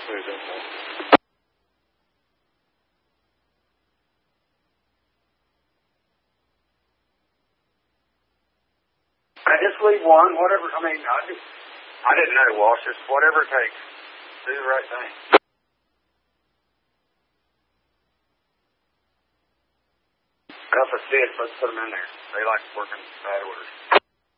I just leave one, whatever. I mean, I didn't know, Walsh. Just whatever it takes. Do the right thing. Well, for Sid, let's put them in there. They like working bad orders.